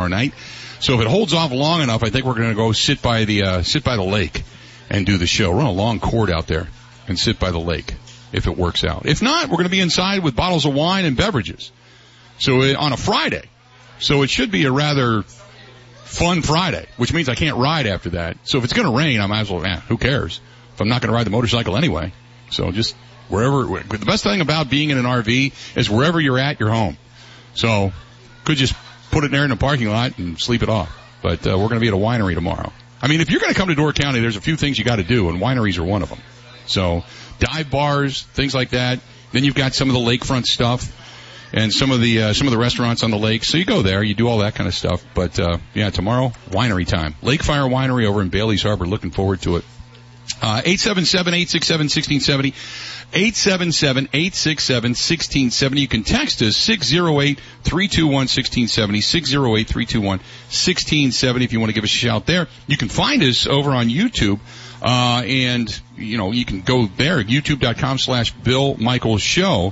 night. So if it holds off long enough, I think we're going to go sit by the lake and do the show. Run a long cord out there and sit by the lake if it works out. If not, we're going to be inside with bottles of wine and beverages. So on a Friday. So it should be a rather fun Friday, which means I can't ride after that. So if it's going to rain, I might as well, who cares? If I'm not going to ride the motorcycle anyway. So just wherever, the best thing about being in an RV is wherever you're at, you're home. So could just put it there in the parking lot and sleep it off. But we're going to be at a winery tomorrow. I mean, if you're going to come to Door County, there's a few things you got to do, and wineries are one of them. So dive bars, things like that. Then you've got some of the lakefront stuff and some of the restaurants on the lake. So you go there, you do all that kind of stuff. But tomorrow, winery time. Lakefire Winery over in Bailey's Harbor. Looking forward to it. 877-867-1670. 877-867-1670. You can text us 608-321-1670. 608-321-1670 if you want to give us a shout there. You can find us over on YouTube. And you can go there, youtube.com/Bill Michaels Show.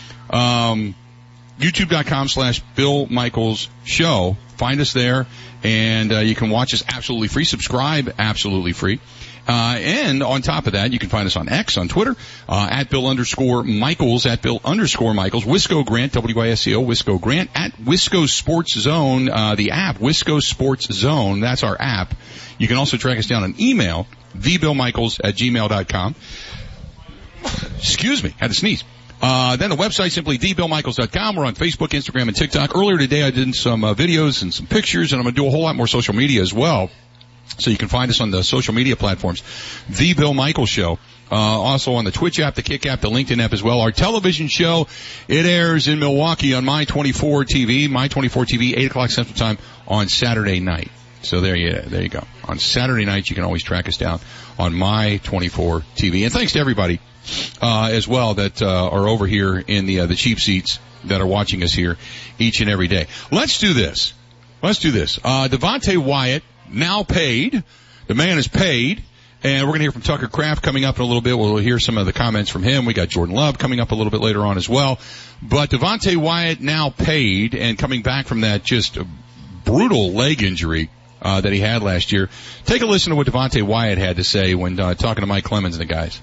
youtube.com/Bill Michaels Show. Find us there, and you can watch us absolutely free. Subscribe absolutely free. And on top of that, you can find us on X, on Twitter, at Bill_Michaels, at Bill_Michaels, Wisco Grant, WISCO, Wisco Grant, at Wisco Sports Zone, the app, Wisco Sports Zone. That's our app. You can also track us down on email, thebillmichaels@gmail.com. Excuse me, had to sneeze. Then the website, simply thebillmichaels.com. We're on Facebook, Instagram, and TikTok. Earlier today, I did some videos and some pictures, and I'm going to do a whole lot more social media as well. So you can find us on the social media platforms. The Bill Michaels Show. Also on the Twitch app, the Kick app, the LinkedIn app as well. Our television show, it airs in Milwaukee on My24 TV. My24 TV, 8 o'clock Central Time on Saturday night. So there you go. On Saturday nights, you can always track us down on My24 TV. And thanks to everybody as well that are over here in the cheap seats that are watching us here each and every day. Let's do this. Devontae Wyatt, now paid. The man is paid. And we're going to hear from Tucker Kraft coming up in a little bit. We'll hear some of the comments from him. We got Jordan Love coming up a little bit later on as well. But Devontae Wyatt now paid and coming back from that just brutal leg injury that he had last year. Take a listen to what Devontae Wyatt had to say when talking to Mike Clemens and the guys.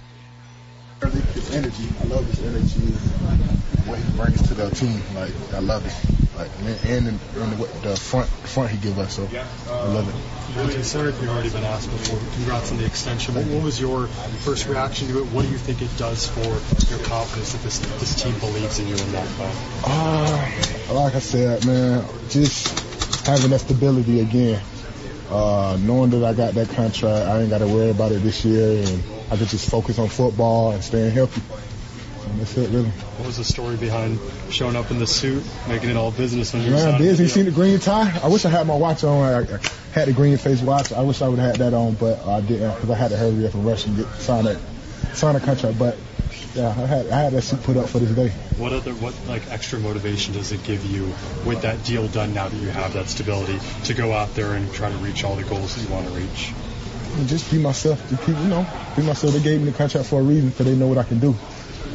His energy, I love his energy, what he brings to the team. Like, I love it. Like, and the front he give us. So I love it. Sorry if you've already been asked before. Congrats on the extension. What was your first reaction to it? What do you think it does for your confidence that this team believes in you in that way? Like I said, man, just having that stability again. Knowing that I got that contract, I ain't got to worry about it this year, and I could just focus on football and staying healthy. And that's it, really. What was the story behind showing up in the suit, making it all business when you Man, busy. You seen the green tie? I wish I had my watch on. I had the green face watch. I wish I would have had that on, but I didn't because I had to hurry up and rush and sign a contract. But yeah, I had that suit put up for this day. What extra motivation does it give you with that deal done now that you have that stability to go out there and try to reach all the goals that you want to reach? And just be myself. Be myself. They gave me the contract for a reason, because they know what I can do.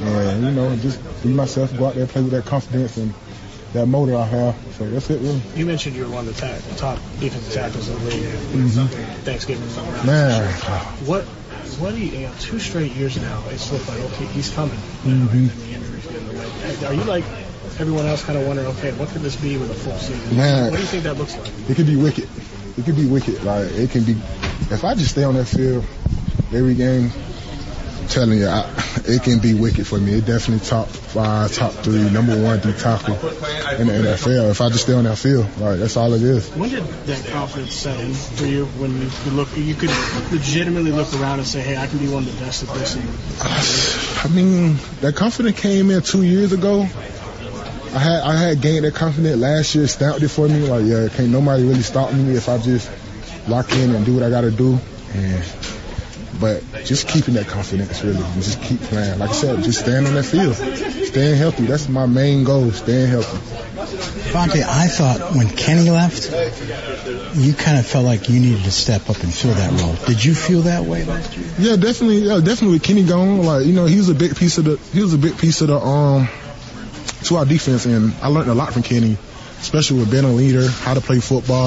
And just be myself. Go out there, play with that confidence and that motor I have. So that's it, really. You mentioned you're one of the top defensive tackles in the league. Thanksgiving. Man, what do you 2 straight years now, it's looked like, okay, he's coming. Mm-hmm. And the injuries get in the way. Are you like everyone else kind of wondering, okay, what could this be with a full season? Man, what do you think that looks like? It could be wicked. Like, it can be, if I just stay on that field every game, I'm telling you, it can be wicked for me. It definitely top 5, top 3, number 1 D tackle in the NFL. If I just stay on that field, like, that's all it is. When did that confidence set in for you? When you could legitimately look around and say, hey, I can be one of the best at this. I mean, that confidence came in 2 years ago. I had gained that confidence last year, stamped it for me. Like, yeah, can't nobody really stop me if I just lock in and do what I got to do. But just keeping that confidence, really, and just keep playing. Like I said, just staying on that field, staying healthy. That's my main goal, staying healthy. Devontae, I thought when Kenny left, you kind of felt like you needed to step up and fill that role. Did you feel that way last year? Yeah, definitely. Yeah, definitely. Kenny gone, like, he was a big piece of the to our defense, and I learned a lot from Kenny, especially with being a leader, how to play football.